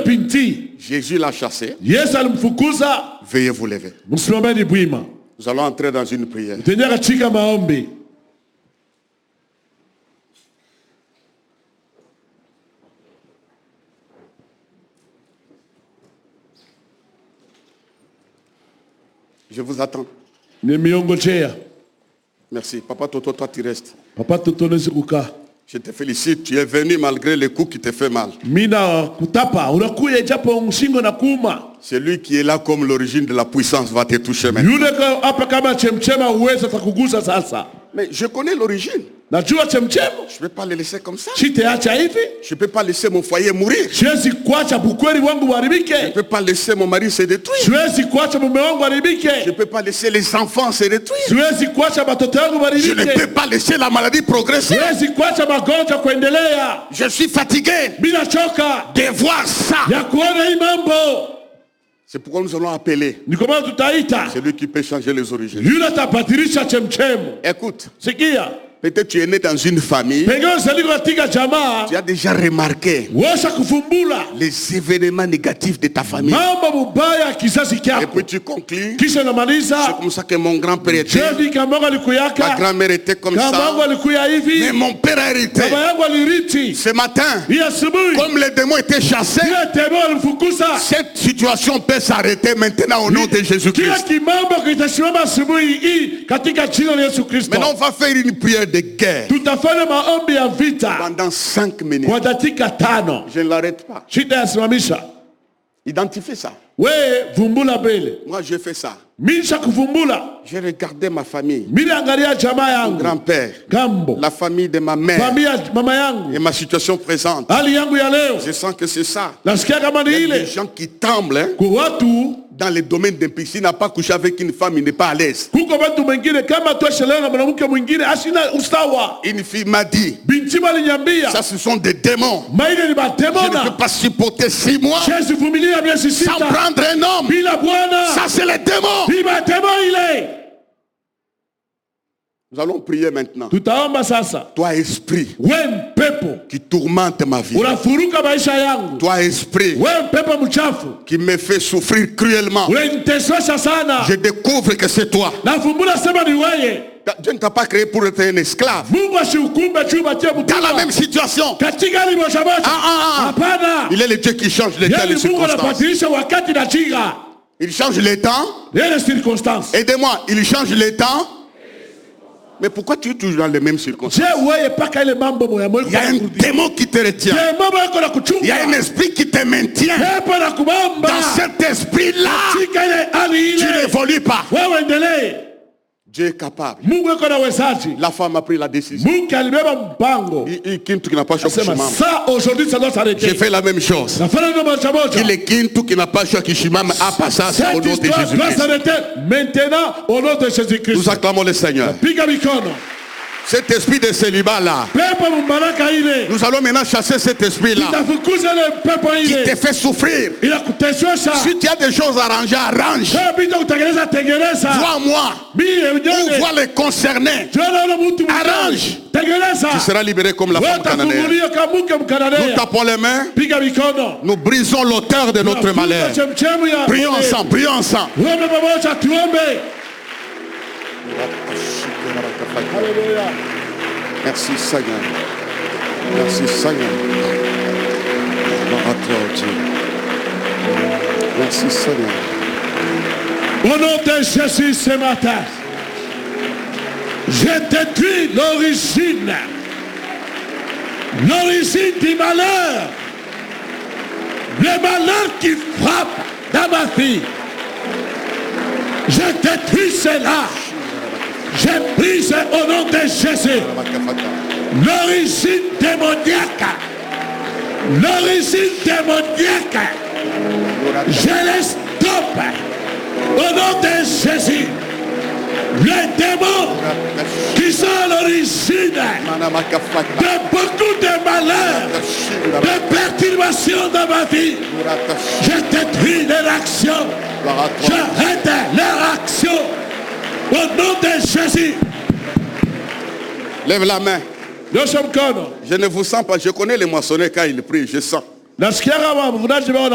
binti. Jésus l'a chassé. Yesu alimfukuza. Veuillez vous lever. Msimameni bwima. Nous allons entrer dans une prière. Tendea katika maombi. Je vous attends. Nimiongochea. Merci. Papa Toto, toi tu restes. Papa Toto nesi kukaa. Je te félicite. Tu es venu malgré les coups qui te fait mal. Mina kutapa. Unakuya japo mshingo na kuuma. Celui qui est là comme l'origine de la puissance va te toucher maintenant. Yule hapa kama chemchema uweza takugusa sasa. Mais je connais l'origine. Najua chemchema. Je ne peux pas le laisser comme ça. Siteacha hivi. Je ne peux pas laisser mon foyer mourir. Siwezi kuacha bukweli wangu uharibike. Je ne peux pas laisser mon mari se détruire. Siwezi kuacha mume wangu uharibike. Je ne peux pas laisser les enfants se détruire. Siwezi kuacha watoto wangu Je ne uharibike. peux pas laisser la maladie progresser. Siwezi kuacha magonjwa kuendelea. Je suis fatigué Bila choka de voir ça. ya kuona hii mambo. C'est pourquoi nous allons appeler Ni kwa maana tutaita celui qui peut changer les origines. yule atabadilisha chemchemu. Écoute, Sikia. peut-être tu es né dans une famille. Pengine usaliku katika jamaa. Tu as déjà remarqué Washa kufumbula les événements négatifs de ta famille. mambo mubaya ya kizazi Et kyako. puis tu conclus. Kisha C'est namaliza. comme ça que mon grand-père était. Jevi kamongo Ma alikuyaka. grand-mère était comme Kamongo ça. alikuya Mais hivi. mon père a hérité. Baba yangu aliriti. Ce matin, Hii asubuhi. comme les démons étaient chassés, Kila temo alimfukuza. cette situation peut s'arrêter maintenant au nom de Kila Jésus-Christ. kimambo kitasimama asubuhi hii katika jina la Yesu Kristo. Maintenant, on va faire une prière de guerre Tutafanya maombi ya vita pendant 5 minutes. kwa dakika 5. Je ne l'arrête pas. Sitayasimamisha. Identifie ça. Wewe vumbula mbele. Moi, je fais ça. Mimi nishakuvumbula. J'ai regardé ma famille, Mimi naangalia jamaa mon yangu. grand-père, Gambo. la famille de ma mère Familia mama yangu. et ma situation présente. Hali yangu ya leo. Je sens que c'est ça. Nasikia kama ni Il y a des ile. gens qui tremblent hein, Kwa watu dans le domaine d'impudence. S'il n'a pas couché avec une femme, il n'est pas à l'aise. huko watu wengine kama tuashelewa na mwanamke mwingine asina usawa. Une fille m'a dit, Binti aliniambia ça ce sont des démons. maile ni Je ne peux batemona. pas supporter 6 mois Siwezi vumilia miezi sans 6 prendre un homme. bila bwana. Ça c'est les démons. Ni batemo ile. Nous allons prier maintenant. Tutaomba sasa. Toi esprit Wewe pepo qui tourmente ma vie. unafuruka maisha yangu. Toi esprit Wewe pepo mchafu qui me fait souffrir cruellement. unanitesesha sana. Je découvre que c'est toi. Nafumbula sema ni wewe. Dieu ne t'a pas créé pour être un esclave. Mungu asihukume chumba cha Dans la mtumwa. même situation. Katika hali moja moja. Hapana. Il est le Dieu qui change les temps et Yaani les Mungu circonstances. anabadilisha wakati na jinga. Il change les temps. Les circonstances. Aidez-moi, il change les temps. Mais pourquoi tu es toujours dans les mêmes circonstances? Je wewe paka ile mambo moya moya. Il y a un démon qui te retient. Je mambo yako na kuchunga. Il y a un esprit qui te maintient. Pepo na kubamba. Dans cet esprit-là, Katika ile hali tu ile. n'évolues pas. Wewe endelee. Dieu est capable. Mungu yuko na wezaji. La femme a pris la décision. Mungu alibeba mpango. Kintu qui n'a pas choisi Sema ça aujourd'hui ça doit s'arrêter. J'ai fait la même chose. Nafanya ndio moja moja. Il est Kintu qui n'a pas choisi Kishimam a passé au Cette nom de histoire doit Jésus-Christ. s'arrêter maintenant au nom de Jésus-Christ. Nous acclamons le Seigneur. Piga mikono. Cet esprit de célibat-là, Pepo mbaraka ile. nous allons maintenant chasser cet esprit-là Itafukuza ile pepo qui te ile. fait souffrir. Inakutesesha. Si tu as des choses arrangées, arrange. Wewe bila kutengeneza tengeneza. Vois-moi. Mimi Ou mjane. vois les concernés. Tunaona mtu Arrange. Tengeneza. Tu seras libéré comme la femme cananéenne. Watafungulia kama mke Nous mkananea. tapons les mains. Piga mikono. Nous brisons l'auteur de notre malheur. Chemchemu ya. Prions ensemble, prions ensemble. Wewe pamoja tuombe. Haleluya. Merci Seigneur. Merci Seigneur. Gloire à toi, Dieu. Merci Seigneur. Au nom de Jésus ce matin, je détruis l'origine du malheur, le malheur qui frappe dans ma vie. Je détruis cela. Je brise au nom de Jésus l'origine démoniaque. L'origine démoniaque. Je les stoppe au nom de Jésus. Les démons qui sont à l'origine de beaucoup de malheurs, de perturbations dans ma vie, je détruis leur action. J'arrête leur action au nom de Jésus. Lève la main. Nyosha mkono. Je ne vous sens pas. Je connais les moissonneurs quand ils prient. Je sens. Nasikia kama mvunaji